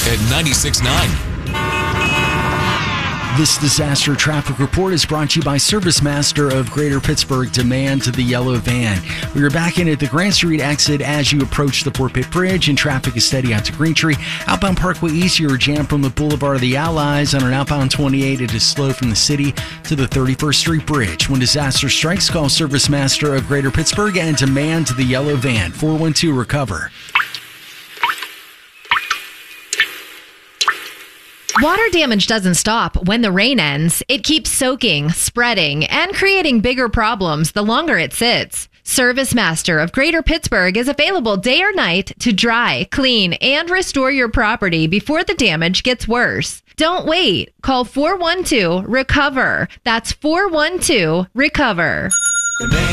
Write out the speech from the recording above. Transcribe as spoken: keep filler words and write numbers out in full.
at ninety-six point nine. This disaster traffic report is brought to you by ServiceMaster of Greater Pittsburgh. Demand to the yellow van. We are back in at the Grant Street exit as you approach the Fort Pitt Bridge, and traffic is steady out to Green Tree. Outbound Parkway East, you're jammed from the Boulevard of the Allies. On an outbound twenty-eight, it is slow from the city to the thirty-first Street Bridge. When disaster strikes, call ServiceMaster of Greater Pittsburgh and demand to the yellow van. four one two recover. Water damage doesn't stop when the rain ends. It keeps soaking, spreading, and creating bigger problems the longer it sits. ServiceMaster of Greater Pittsburgh is available day or night to dry, clean, and restore your property before the damage gets worse. Don't wait. Call four one two recover. That's four one two recover.